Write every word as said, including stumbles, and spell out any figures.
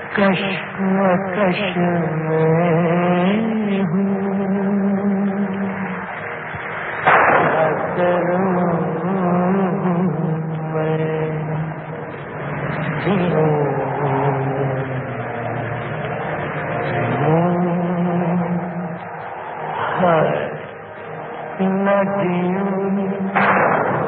कश्मकश में हूँ, क्या करूँ मैं जीऊँ जीऊँ हाय न जीऊँ